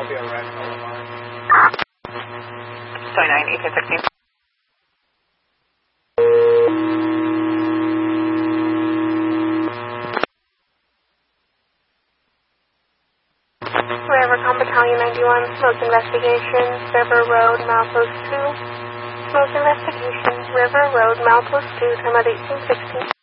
be a red color line. 29, 1816. Rivercom Battalion 91, smoke investigation, River Road, Milepost 2. Smoke investigation, River Road, Milepost 2, time of 1816.